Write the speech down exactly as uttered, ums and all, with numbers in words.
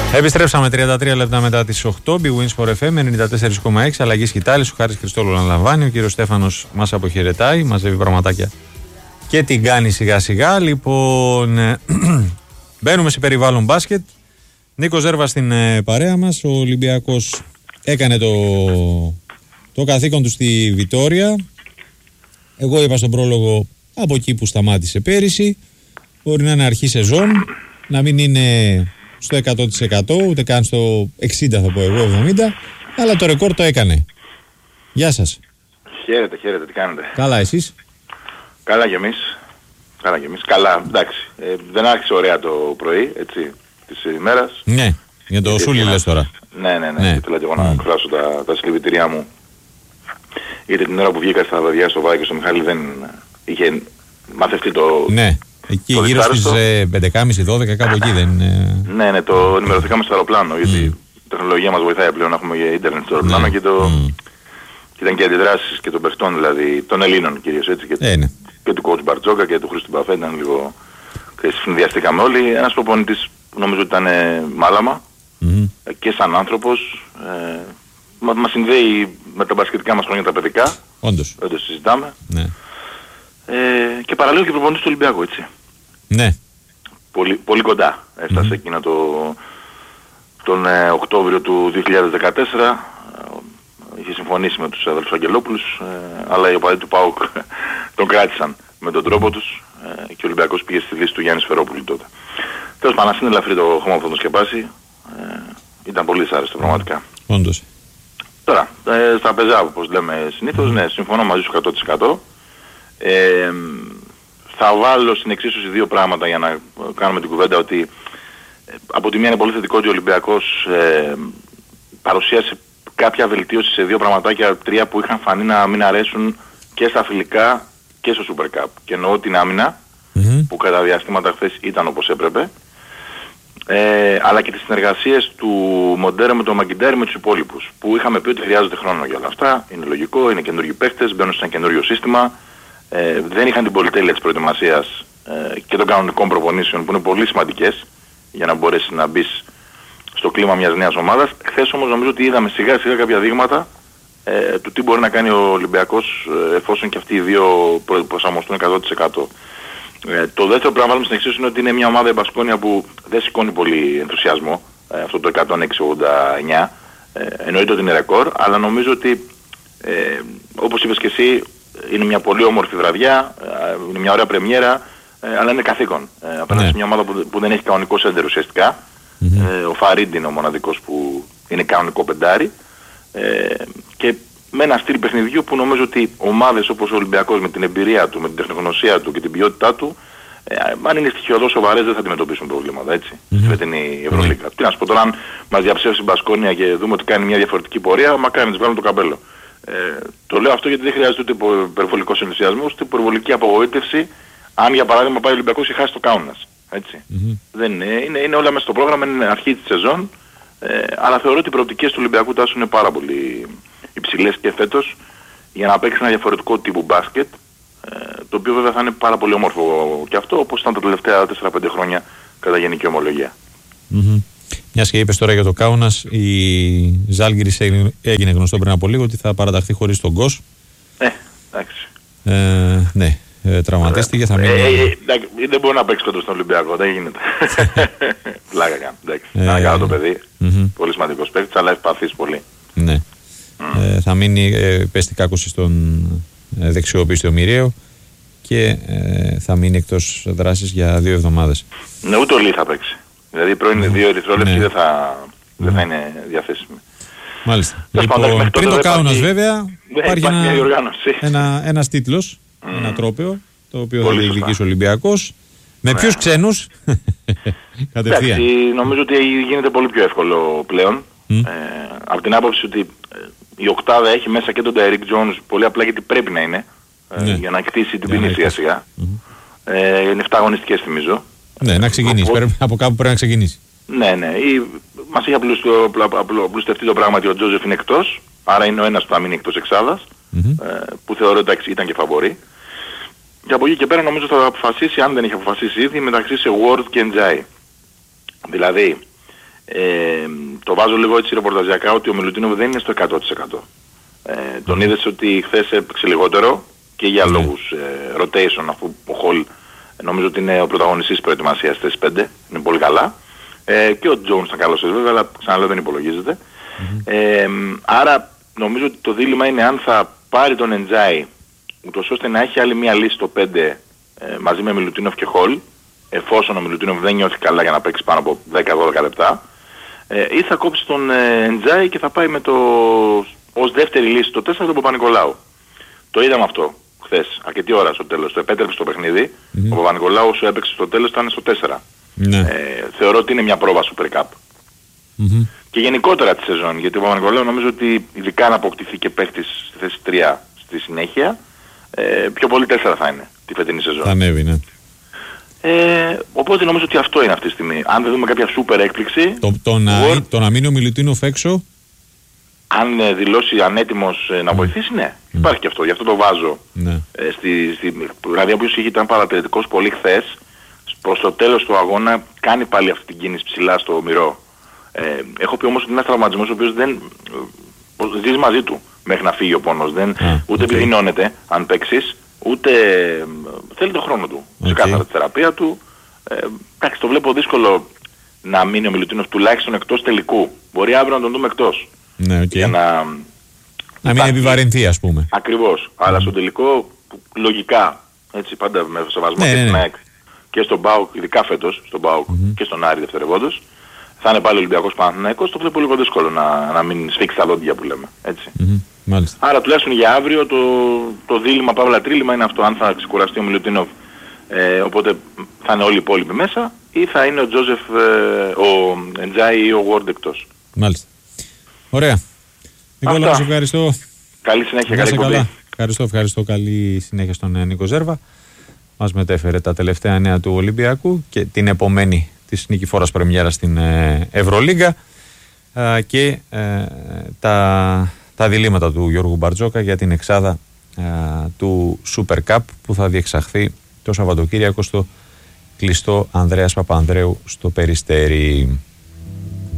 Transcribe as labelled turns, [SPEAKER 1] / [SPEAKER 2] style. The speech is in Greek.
[SPEAKER 1] Επιστρέψαμε τριάντα τρία λεπτά μετά τις οκτώ. Big Wins for εφ εμ ενενήντα τέσσερα κόμμα έξι. Αλλαγή σκητάλης. Ο Χάρης Χριστόλου αναλαμβάνει. Ο κύριος Στέφανος μας αποχαιρετάει. Μαζεύει πραγματάκια και την κάνει σιγά σιγά. Λοιπόν, μπαίνουμε σε περιβάλλον μπάσκετ. Νίκος Ζέρβας στην παρέα μας. Ο Ολυμπιακός έκανε το, το καθήκον του στη Βιτόρια. Εγώ είπα στον πρόλογο από εκεί που σταμάτησε πέρυσι. Μπορεί να είναι αρχή σεζόν, να μην είναι στο εκατό τοις εκατό, ούτε καν στο εξήντα τοις εκατό θα πω εγώ, εβδομήντα τοις εκατό, αλλά το ρεκόρ το έκανε. Γεια σας.
[SPEAKER 2] Χαίρετε, χαίρετε, τι κάνετε?
[SPEAKER 1] Καλά, εσείς?
[SPEAKER 2] Καλά κι εμείς. Καλά κι εμείς. Καλά, εντάξει. Ε, δεν άρχισε ωραία το πρωί, έτσι, της ημέρας.
[SPEAKER 1] Ναι, για το Σούλη λες τώρα.
[SPEAKER 2] Ναι, ναι, ναι. ναι. Ήθελα και εγώ να εκφράσω τα, τα συλληπιτήριά μου. Γιατί την ώρα που βγήκα στα παιδιά στο Βάδι και στο Μιχάλη δεν είχε μαθευτεί το...
[SPEAKER 1] Ναι. Εκεί το γύρω στις πέντε και μισή δώδεκα κάπου εκεί δεν είναι...
[SPEAKER 2] Ναι, ναι, το ενημερωθήκαμε στο αεροπλάνο, mm. γιατί η τεχνολογία μας βοηθάει πλέον να έχουμε ίντερνετ στο αεροπλάνο mm. και, το... mm. και ήταν και αντιδράσεις και των παιχτών, δηλαδή των Ελλήνων κυρίως έτσι, και, ε, ναι. και του coach Μπαρτζόκα και του Χρήστου Μπαφέ, ήταν λίγο... και συνδυαστήκαμε όλοι. Ένας προπονητής που νομίζω ότι ήταν μάλαμα mm. και σαν άνθρωπος, ε, μα, μας συνδέει με τα μπασκετικά μας χρόνια τα παιδικά,
[SPEAKER 1] όντως,
[SPEAKER 2] δεν το συζητάμε.
[SPEAKER 1] Ναι.
[SPEAKER 2] Ε, και παραλίγο και προπονητής του Ολυμπιακού, έτσι.
[SPEAKER 1] Ναι.
[SPEAKER 2] Πολύ, πολύ κοντά έφτασε mm-hmm. εκείνο το, τον ε, Οκτώβριο του δύο χιλιάδες δεκατέσσερα. Ε, είχε συμφωνήσει με τους αδελφούς Αγγελόπουλους, ε, αλλά οι οπαδοί του ΠΑΟΚ τον κράτησαν με τον τρόπο τους ε, και ο Ολυμπιακός πήγε στη λύση του Γιάννη Σφερόπουλου τότε. Τέλος πάντων, ας είναι ελαφρύ το χώμα που θα τον σκεπάσει. Ε, ήταν πολύ δυσάρεστο πραγματικά.
[SPEAKER 1] Όντως.
[SPEAKER 2] Τώρα, ε, στα πεζά, όπως λέμε συνήθως, mm-hmm. ναι, συμφωνώ μαζί σου εκατό τοις εκατό. Ε, θα βάλω στην εξίσωση δύο πράγματα για να κάνουμε την κουβέντα, ότι ε, από τη μία είναι πολύ θετικό ότι ο Ολυμπιακός ε, παρουσίασε κάποια βελτίωση σε δύο πραγματάκια, τρία που είχαν φανεί να μην αρέσουν και στα φιλικά και στο Super Cup. Και εννοώ την άμυνα mm-hmm. που κατά διαστήματα χθες ήταν όπως έπρεπε, ε, αλλά και τις συνεργασίες του Μοντέρα με τον Μαγκιντέρη με τους υπόλοιπους, που είχαμε πει ότι χρειάζεται χρόνο για όλα αυτά. Είναι λογικό, είναι καινούργιοι παίχτες, μπαίνουν σε ένα καινούργιο σύστημα. Ε, δεν είχαν την πολυτέλεια της προετοιμασίας ε, και των κανονικών προπονήσεων που είναι πολύ σημαντικές για να μπορέσει να μπεις στο κλίμα μιας νέας ομάδας. Χθες όμως νομίζω ότι είδαμε σιγά σιγά κάποια δείγματα ε, του τι μπορεί να κάνει ο Ολυμπιακός ε, εφόσον και αυτοί οι δύο προσαρμοστούν εκατό τοις εκατό. Ε, το δεύτερο πράγμα που στην εξής είναι ότι είναι μια ομάδα η Μπασκόνια που δεν σηκώνει πολύ ενθουσιασμό, ε, αυτό το εκατόν έξι ογδόντα εννιά. Ε, εννοείται ότι είναι ρεκόρ, αλλά νομίζω ότι ε, όπως είπες και εσύ, είναι μια πολύ όμορφη βραδιά, είναι μια ωραία πρεμιέρα, αλλά είναι καθήκον. Ε, απέναντι σε μια ομάδα που, που δεν έχει κανονικό σέντερ ουσιαστικά. Mm-hmm. Ε, ο Φαρίντι είναι ο μοναδικός που είναι κανονικό πεντάρι. Ε, και με ένα στυλ παιχνιδιού που νομίζω ότι ομάδες όπως ο Ολυμπιακός με την εμπειρία του, με την τεχνογνωσία του και την ποιότητά του, ε, αν είναι στοιχειοδός σοβαρές δεν θα αντιμετωπίσουν προβλήματα, έτσι. Mm-hmm. Στη φετινή Ευρωλίγκα. Mm-hmm. Τι να σου πω τώρα, αν μας διαψεύσει η Μπασκόνια και δούμε ότι κάνει μια διαφορετική πορεία, μακάρι να της βγάλουμε το καπέλο. Ε, το λέω αυτό γιατί δεν χρειάζεται ούτε υπερβολικός ενθουσιασμός, ούτε υπερβολική απογοήτευση, αν για παράδειγμα πάει ο Ολυμπιακός και χάσει το Κάουνας. Έτσι. Mm-hmm. Δεν είναι, είναι, είναι όλα μέσα στο πρόγραμμα, είναι αρχή της σεζόν, ε, αλλά θεωρώ ότι οι προοπτικές του Ολυμπιακού τάσου είναι πάρα πολύ υψηλές και φέτος για να παίξει ένα διαφορετικό τύπου μπάσκετ, ε, το οποίο βέβαια θα είναι πάρα πολύ όμορφο και αυτό, όπως ήταν τα τελευταία τέσσερα πέντε χρόνια κατά γενική ομολογία.
[SPEAKER 1] Mm-hmm. Μιας και είπες τώρα για το Κάουνας, η Ζάλγκιρις έγινε γνωστό πριν από λίγο ότι θα παραταχθεί χωρίς τον Γκος.
[SPEAKER 2] Ε, εντάξει.
[SPEAKER 1] Ε, ναι, ε, τραυματίστηκε, θα μείνει...
[SPEAKER 2] Ε, ε, ε, δεν μπορεί να παίξει κοντά στον Ολυμπιακό, δεν γίνεται. Πλάκα κάνει, εντάξει. Ε, να κάνω το παιδί, mm-hmm. πολύ σημαντικός παίκτης, αλλά ευπαθής πολύ.
[SPEAKER 1] Ναι. Mm. Ε, θα μείνει, ε, πέστη κάκωση στον ε, δεξιό πίστιο Μοιραίο και ε, θα μείνει εκτός δράσης για δύο εβδομάδες.
[SPEAKER 2] Ναι, ούτε ο Λί θα παίξει. Δηλαδή οι πρώην δύο ερυθρόλεπτοι ναι. δεν, θα, mm. δεν θα είναι διαθέσιμοι.
[SPEAKER 1] Μάλιστα. Λοιπόν, πριν το Κάουνας βέβαια υπάρχει ένα,
[SPEAKER 2] μια διοργάνωση.
[SPEAKER 1] ένα, ένας τίτλος, mm. ένα τρόπαιο, το οποίο πολύ θα διεκδικήσει ο Ολυμπιακός. Με ναι. ποιους ξένους κατευθείαν.
[SPEAKER 2] Εντάξει, νομίζω ότι γίνεται πολύ πιο εύκολο πλέον. Mm. Ε, από την άποψη ότι ε, η οκτάδα έχει μέσα και τον Ντάιρικ Τζόνς, πολύ απλά γιατί πρέπει να είναι, ε, ναι. για να κτίσει την ποινή σιγά σιγά. Mm-hmm. Ε, είναι εφτά αγωνιστικές θυμίζω.
[SPEAKER 1] Ναι, να ξεκινήσει. Πρέπει, από κάπου πρέπει να ξεκινήσει.
[SPEAKER 2] Ναι, ναι. Ή, μας είχε απλουστευτεί το πράγμα ότι ο Τζόζεφ είναι εκτός, άρα είναι ο ένας που θα μείνει εκτός εξάδας, mm-hmm. ε, που θεωρώ ότι ήταν και φαβορί. Και από εκεί και πέρα νομίζω θα αποφασίσει, αν δεν είχε αποφασίσει ήδη, μεταξύ σε Ward και Εντζάι. Δηλαδή, Ε, το βάζω λίγο έτσι ρεπορταζιακά ότι ο Μιλουτίνοβ δεν είναι στο εκατό τοις εκατό. Ε, τον είδες ότι χθες έπαιξε λιγότερο και για mm. λόγους ε, rotation, αφού ο Χολ νομίζω ότι είναι ο πρωταγωνιστής της προετοιμασίας στις πέντε, είναι πολύ καλά. Ε, και ο Τζόουνς ήταν καλός βέβαια, αλλά ξαναλέω δεν υπολογίζεται. Mm-hmm. Ε, άρα νομίζω ότι το δίλημμα είναι αν θα πάρει τον Εντζάι ούτως ώστε να έχει άλλη μία λύση στο πέντε ε, μαζί με Μιλουτίνοφ και Χολ, εφόσον ο Μιλουτίνοφ δεν νιώθει καλά για να παίξει πάνω από δέκα με δώδεκα λεπτά, ε, ή θα κόψει τον ε, Εντζάι και θα πάει με το, ως δεύτερη λύση το τέσσερα τον Παπα-Νικολάου. Το είδαμε αυτό χθες, αρκετή ώρα στο τέλος, το επέτρεψε το παιχνίδι, mm-hmm. ο Παπα-Νικολάου όσο έπαιξε στο τέλος ήταν στο τέσσερα. Mm-hmm. Ε, θεωρώ ότι είναι μια πρόβα Super Cup. Mm-hmm. Και γενικότερα τη σεζόν, γιατί ο Παπα-Νικολάου νομίζω ότι ειδικά αν αποκτηθεί και παίχτης στη θέση τρία στη συνέχεια, ε, πιο πολύ τέσσερα θα είναι τη φετινή σεζόν.
[SPEAKER 1] Θα ανέβει, ναι.
[SPEAKER 2] Ε, οπότε νομίζω ότι αυτό είναι αυτή τη στιγμή. Αν δεν δούμε κάποια σούπερ έκπληξη...
[SPEAKER 1] Το, το, να, εγώ, το να μείνει ο Μιλουτίνοφ έξω...
[SPEAKER 2] Αν ε, δηλώσει ανέτοιμος ε, να mm. βοηθήσει, ναι. Mm. Υπάρχει και αυτό. Γι' αυτό το βάζω. Ναι. Ε, στη, στη, δηλαδή, όποιος ήταν παρατηρητικός πολύ χθες, προς το τέλος του αγώνα κάνει πάλι αυτή την κίνηση ψηλά στο μυρό. Ε, έχω πει όμως ότι είναι ένας τραυματισμός ο οποίος δεν... Ε, ζεις μαζί του μέχρι να φύγει ο πόνος. Δεν, ah, ούτε okay. επιδεινώνεται αν παίξεις, ούτε ε, θέλει τον χρόνο του. Okay. Ξεκάθαρα τη θεραπεία του. Ε, εντάξει, το βλέπω δύσκολο να μείνει ο Μιλουτίνοφ τουλάχιστον εκτός τελικού. Μπορεί αύριο να τον δούμε εκτός.
[SPEAKER 1] Ναι, okay.
[SPEAKER 2] Για να...
[SPEAKER 1] να μην επιβαρυνθεί, ας πούμε.
[SPEAKER 2] Ακριβώς. Mm. Αλλά στο τελικό, λογικά, έτσι πάντα με σεβασμό
[SPEAKER 1] ναι,
[SPEAKER 2] και
[SPEAKER 1] ναι,
[SPEAKER 2] στην
[SPEAKER 1] ναι.
[SPEAKER 2] ΑΕΚ και στον ΠΑΟΚ, ειδικά φέτος, στον ΠΑΟΚ mm-hmm. και στον Άρη δευτερευόντως, θα είναι πάλι Ολυμπιακός Παναθηναϊκός, το βλέπω λίγο δύσκολο να, να μην σφίξει τα λόντια που λέμε. Έτσι.
[SPEAKER 1] Mm-hmm. Μάλιστα.
[SPEAKER 2] Άρα τουλάχιστον για αύριο το, το δίλημμα παύλα τρίλημμα είναι αυτό, αν θα ξεκουραστεί ο Μιλουτίνοφ, ε, οπότε θα είναι όλοι οι υπόλοιποι μέσα, ή θα είναι ο Τζόζεφ, ε, ο Εντζάι ή ο Ward εκτός.
[SPEAKER 1] Μάλιστα. Ωραία. Νικόλα, σε ευχαριστώ.
[SPEAKER 2] Καλή συνέχεια, καλή
[SPEAKER 1] εκπομπή. Ευχαριστώ, ευχαριστώ. Καλή συνέχεια στον Νίκο Ζέρβα. Μας μετέφερε τα τελευταία νέα του Ολυμπιακού και την επομένη της νικηφόρας πρεμιέρας στην Ευρωλίγκα και ε, τα, τα διλήμματα του Γιώργου Μπαρτζόκα για την εξάδα ε, του Super Cup που θα διεξαχθεί το Σαββατοκύριακο στο κλειστό Ανδρέας Παπανδρέου στο Περιστέρι.